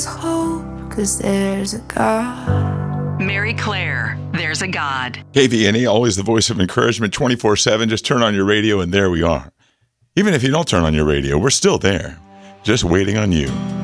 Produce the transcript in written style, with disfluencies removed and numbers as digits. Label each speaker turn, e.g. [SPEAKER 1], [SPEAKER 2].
[SPEAKER 1] hope, 'cause there's a God.
[SPEAKER 2] Mary Claire, There's a God.
[SPEAKER 3] KVNE, always the voice of encouragement 24/7. Just turn on your radio and there we are. Even if you don't turn on your radio, we're still there, just waiting on you.